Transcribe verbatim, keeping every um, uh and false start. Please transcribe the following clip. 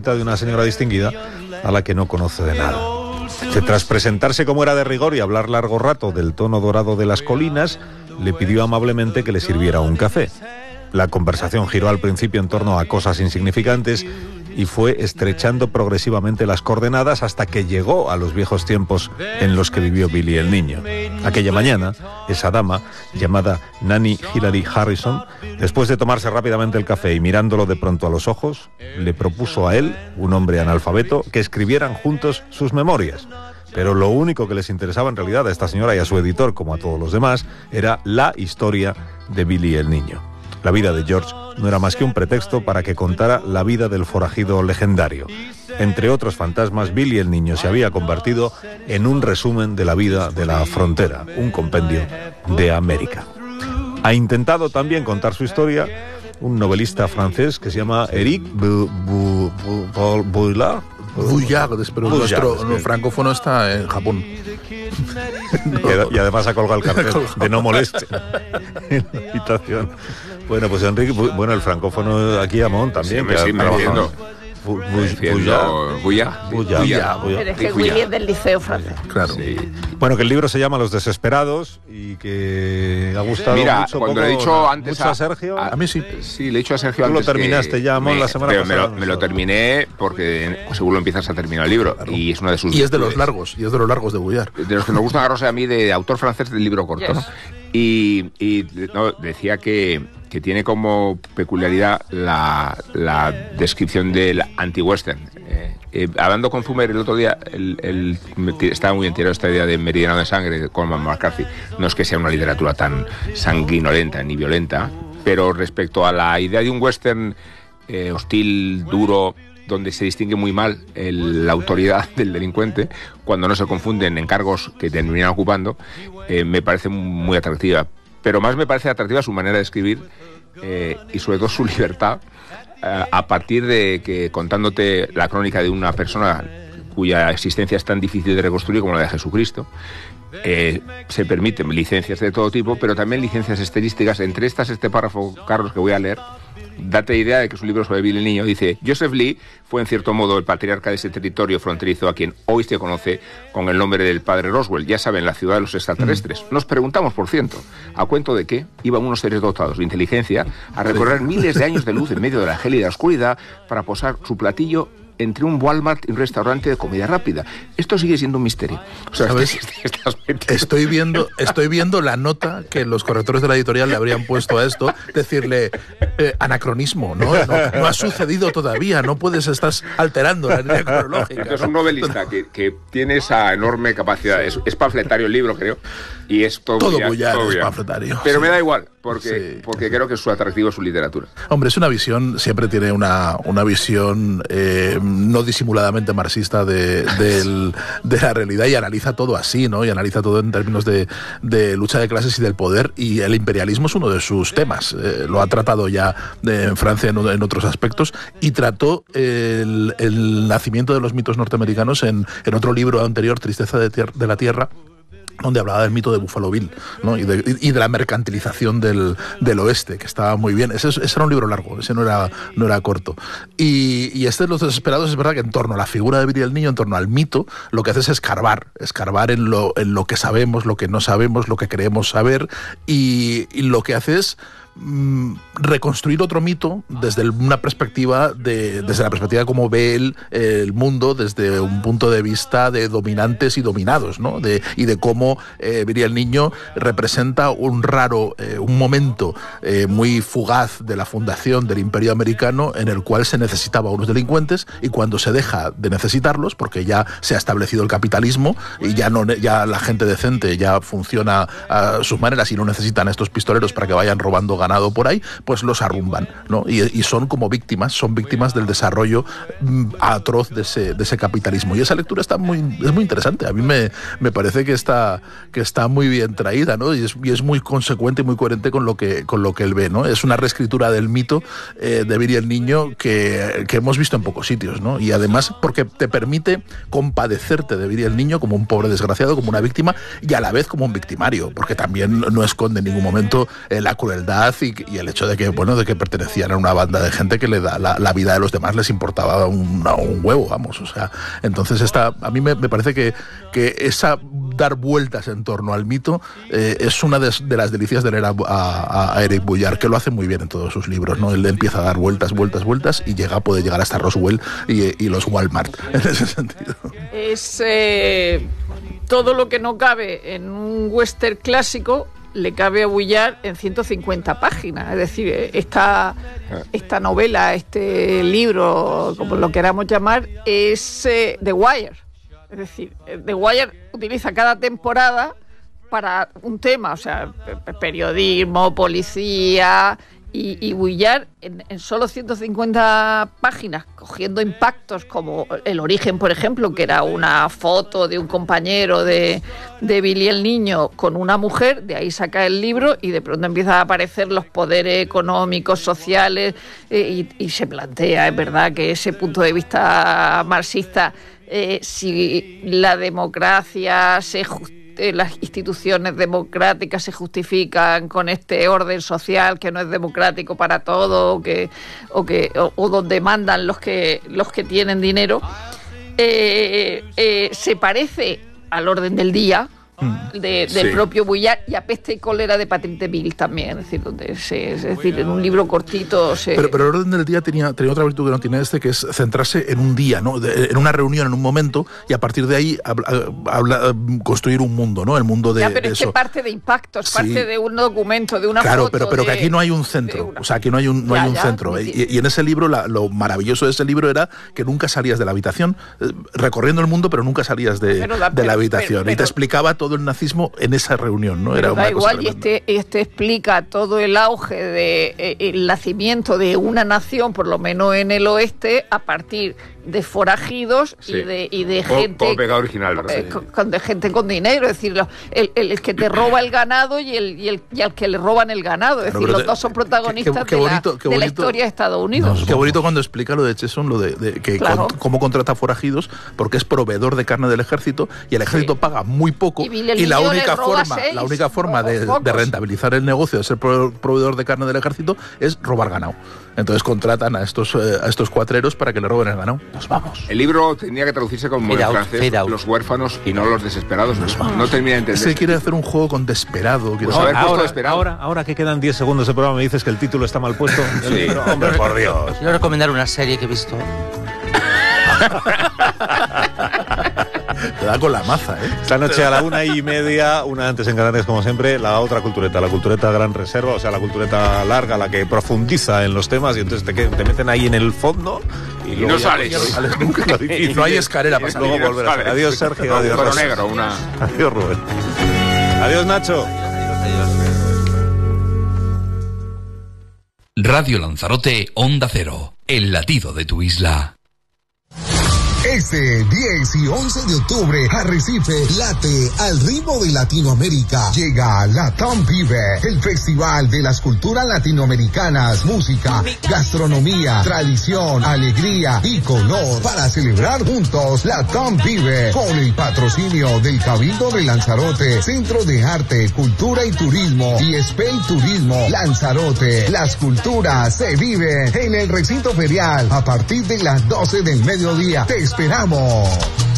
visita de una señora distinguida a la que no conoce de nada. Tras presentarse como era de rigor y hablar largo rato del tono dorado de las colinas, le pidió amablemente que le sirviera un café. La conversación giró al principio en torno a cosas insignificantes y fue estrechando progresivamente las coordenadas hasta que llegó a los viejos tiempos en los que vivió Billy el niño. Aquella mañana, esa dama, llamada Nanny Hilary Harrison, después de tomarse rápidamente el café y mirándolo de pronto a los ojos, le propuso a él, un hombre analfabeto, que escribieran juntos sus memorias. Pero lo único que les interesaba en realidad a esta señora y a su editor, como a todos los demás, era la historia de Billy el niño. La vida de George no era más que un pretexto para que contara la vida del forajido legendario. Entre otros fantasmas, Billy el niño se había convertido en un resumen de la vida de la frontera, un compendio de América. Ha intentado también contar su historia un novelista francés que se llama Eric Bouillard. Bouillard, pero nuestro no, francófono está en Japón. No. Y, y además ha colgado el cartel de no moleste en la habitación. Bueno, pues Enrique, bueno, el francófono aquí Amón también. Sí, me, sí, me entiendo. Bouillard. Bouillard. Bouillard. Pero es que Willy es del liceo francés. Claro. Sí. Bueno, que el libro se llama Los Desesperados y que ha gustado Mira, mucho. Cuando poco, le he dicho antes a, a Sergio. A, a mí sí. Sí, le he dicho a Sergio Tú antes. Tú lo terminaste ya, Amón, la semana me, pasada. Me lo, me lo terminé porque seguro empiezas a terminar el libro. Claro. Y es una de sus. Y es de los largos, y es de los largos de Bouillard. De los que nos gustan a Rosa y a mí, de autor francés del libro corto. Yes. ¿No? Y, y no, decía que, que tiene como peculiaridad la, la descripción del anti-western. Eh, eh, hablando con Zumer el otro día, el, el, estaba muy enterado de esta idea de Meridiano de Sangre de Cormac McCarthy. No es que sea una literatura tan sanguinolenta ni violenta, pero respecto a la idea de un western eh, hostil, duro, donde se distingue muy mal el, la autoridad del delincuente, cuando no se confunden encargos que terminan ocupando, eh, me parece muy atractiva. Pero más me parece atractiva su manera de escribir eh, y sobre todo su libertad, eh, a partir de que, contándote la crónica de una persona cuya existencia es tan difícil de reconstruir como la de Jesucristo, eh, se permiten licencias de todo tipo, pero también licencias estilísticas. Entre estas, este párrafo, Carlos, que voy a leer, date idea de que es un libro sobre Billy el niño. Dice: Joseph Lee fue en cierto modo el patriarca de ese territorio fronterizo a quien hoy se conoce con el nombre del padre Roswell. Ya saben, la ciudad de los extraterrestres. Nos preguntamos, por cierto, ¿a cuento de qué iban unos seres dotados de inteligencia a recorrer miles de años de luz en medio de la gélida oscuridad para posar su platillo entre un Walmart y un restaurante de comida rápida? Esto sigue siendo un misterio. O sea, ¿sabes? Estoy viendo, estoy viendo la nota que los correctores de la editorial le habrían puesto a esto, decirle eh, anacronismo, ¿no? ¿no? No ha sucedido todavía, no puedes, estás alterando la línea cronológica. ¿no? Es un novelista que, que tiene esa enorme capacidad. Es, es panfletario el libro, creo, y es todo, todo Bouillard, Bouillard todo es panfletario. Pero sí. me da igual, porque, sí. porque creo que su atractivo es su literatura. Hombre, es una visión, siempre tiene una, una visión eh, no disimuladamente marxista de, de, de la realidad, y analiza todo así, ¿no? Y analiza todo en términos de, de lucha de clases y del poder, y el imperialismo es uno de sus temas. Eh, lo ha tratado ya en Francia en, en otros aspectos, y trató el, el nacimiento de los mitos norteamericanos en, en otro libro anterior, Tristeza de, tier, de la Tierra, donde hablaba del mito de Buffalo Bill, ¿no? y, de, y de la mercantilización del, del oeste, que estaba muy bien. Ese, ese era un libro largo, ese no era, no era corto. Y, y este de Los Desesperados, es verdad que en torno a la figura de Billy el niño, en torno al mito, lo que hace es escarbar, escarbar en lo, en lo que sabemos, lo que no sabemos, lo que creemos saber, y, y lo que hace es reconstruir otro mito desde una perspectiva de, desde la perspectiva de cómo ve él el mundo, desde un punto de vista de dominantes y dominados, ¿no? De, y de cómo eh, Billy el niño representa un raro, eh, un momento eh, muy fugaz de la fundación del Imperio Americano, en el cual se necesitaba a unos delincuentes, y cuando se deja de necesitarlos, porque ya se ha establecido el capitalismo y ya no, ya la gente decente ya funciona a sus maneras y no necesitan a estos pistoleros para que vayan robando ganado por ahí, pues los arrumban, ¿no? Y, y son como víctimas, son víctimas del desarrollo mm, atroz de ese, de ese capitalismo. Y esa lectura está muy, es muy interesante. A mí me, me parece que está, que está muy bien traída, ¿no? Y es, y es muy consecuente y muy coherente con lo que, con lo que él ve, ¿no? Es una reescritura del mito eh, de Billy el niño que, que hemos visto en pocos sitios, ¿no? Y además porque te permite compadecerte de Billy el niño como un pobre desgraciado, como una víctima, y a la vez como un victimario, porque también no esconde en ningún momento eh, la crueldad y, y el hecho de que, bueno, de que pertenecían a una banda de gente que le da la, la vida de los demás les importaba un, un huevo, vamos, o sea, entonces esta, a mí me, me parece que, que esa dar vueltas en torno al mito eh, es una de, de las delicias de leer a, a, a Eric Boullard, que lo hace muy bien en todos sus libros, ¿no? Él empieza a dar vueltas, vueltas, vueltas y llega, puede llegar hasta Roswell y, y los Walmart, en ese sentido. Es eh, todo lo que no cabe en un western clásico le cabe a Boullard en ciento cincuenta páginas. Es decir, esta, esta novela, este libro, como lo queramos llamar, es eh, The Wire. Es decir, The Wire utiliza cada temporada para un tema, o sea, periodismo, policía... Y, y Boullard, en, en solo ciento cincuenta páginas, cogiendo impactos como el origen, por ejemplo, que era una foto de un compañero de, de Billy el Niño con una mujer, de ahí saca el libro y de pronto empiezan a aparecer los poderes económicos, sociales, eh, y, y se plantea, es verdad, que ese punto de vista marxista, eh, si la democracia se justifica, las instituciones democráticas se justifican con este orden social que no es democrático para todos, o que o que o, o donde mandan los que los que tienen dinero, eh, eh, se parece al orden del día de, del sí. propio Boullard, y a Peste y Cólera de Patrick DeMille también, es decir, donde se, es decir, en un libro cortito se... pero, pero el orden del día tenía, tenía otra virtud que no tiene este, que es centrarse en un día, ¿no? De, en una reunión, en un momento, y a partir de ahí habla, habla, construir un mundo, ¿no? El mundo de, ya, pero de es eso. que parte de impactos, parte sí. de un documento, de una claro, foto. Claro, pero, pero de, que aquí no hay un centro, o sea, aquí no hay un, no ya, hay un ya, centro. Y, y en ese libro, la, lo maravilloso de ese libro era que nunca salías de la habitación, eh, recorriendo el mundo, pero nunca salías de, pero, de la habitación. Pero, pero, y te explicaba todo el nazismo en esa reunión, ¿no? Era da una igual, cosa y este, este explica todo el auge de eh, el nacimiento de una nación, por lo menos en el oeste, a partir de forajidos sí. y de, y de gente como pecado original, ¿verdad? Eh, con, de gente con dinero, es decir, el, el, el que te roba el ganado y el, y el y al que le roban el ganado, es pero, decir, pero los te, dos son protagonistas qué, qué, qué bonito, de, la, bonito, de la historia de Estados Unidos. No, qué bonito cuando explica lo de Cheson, lo de, de que claro. con, cómo contrata forajidos, porque es proveedor de carne del ejército y el ejército sí. paga muy poco y, y la única forma, seis, la única forma de, de rentabilizar el negocio de ser proveedor de carne del ejército es robar ganado. Entonces contratan a estos eh, a estos cuatreros para que le roben el ganado. Nos vamos. El libro tenía que traducirse como en francés, Los huérfanos y no los desesperados. Nos vamos. No termina de entender. Se quiere hacer un juego con desesperado. Pues ahora, ahora, ahora, ahora que quedan diez segundos de programa, me dices que el título está mal puesto. Sí. Libro, hombre, por Dios. Quiero recomendar una serie que he visto. Te da con la maza, ¿eh? Esta noche a la una y media, una antes en Canarias como siempre, la otra cultureta, la cultureta Gran Reserva, o sea, la cultureta larga, la que profundiza en los temas y entonces te, te meten ahí en el fondo y, y no sales. No sales nunca. Y no hay escalera para luego volver a salir. Adiós, Sergio. No, adiós, Rosa. Negro, una... Adiós, Rubén. Adiós, Nacho. Radio Lanzarote, Onda Cero, el latido de tu isla. Este diez y once de octubre, Arrecife late al ritmo de Latinoamérica. Llega Latam Vive, el festival de las culturas latinoamericanas, música, gastronomía, tradición, alegría y color, para celebrar juntos Latam Vive, con el patrocinio del Cabildo de Lanzarote, Centro de Arte, Cultura y Turismo y Spey Turismo Lanzarote. Las culturas se viven en el recinto ferial a partir de las doce del mediodía. Te esperamos.